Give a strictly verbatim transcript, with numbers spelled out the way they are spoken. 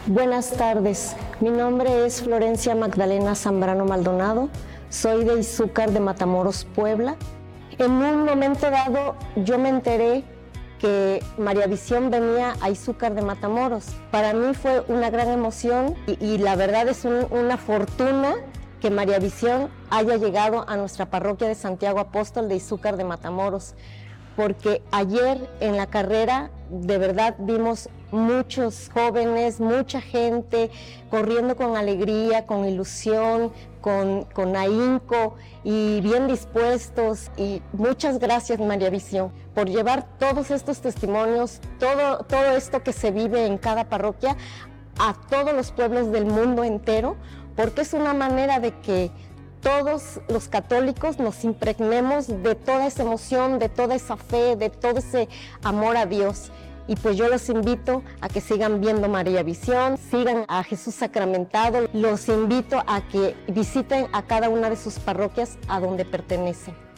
Buenas tardes, mi nombre es Florencia Magdalena Zambrano Maldonado, soy de Izúcar de Matamoros, Puebla. En un momento dado yo me enteré que María Visión venía a Izúcar de Matamoros. Para mí fue una gran emoción y, y la verdad es un, una fortuna que María Visión haya llegado a nuestra parroquia de Santiago Apóstol de Izúcar de Matamoros, porque ayer en la carrera de verdad vimos muchos jóvenes, mucha gente corriendo con alegría, con ilusión, con, con ahínco y bien dispuestos. Y muchas gracias, María Visión, por llevar todos estos testimonios, todo, todo esto que se vive en cada parroquia a todos los pueblos del mundo entero, porque es una manera de que todos los católicos nos impregnemos de toda esa emoción, de toda esa fe, de todo ese amor a Dios. Y pues yo los invito a que sigan viendo María Visión, sigan a Jesús Sacramentado. Los invito a que visiten a cada una de sus parroquias a donde pertenecen.